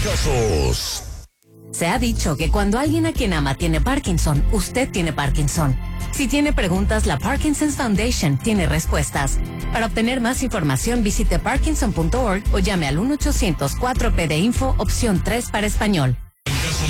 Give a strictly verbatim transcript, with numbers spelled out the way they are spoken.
casos. Se ha dicho que cuando alguien a quien ama tiene Parkinson, usted tiene Parkinson. Si tiene preguntas, la Parkinson's Foundation tiene respuestas. Para obtener más información, visite parkinson punto org o llame al uno ochocientos cuatro P de Info, opción tres para español.